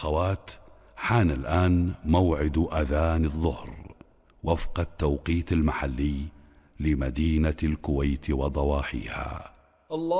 والأخوات، حان الآن موعد أذان الظهر وفق التوقيت المحلي لمدينة الكويت وضواحيها.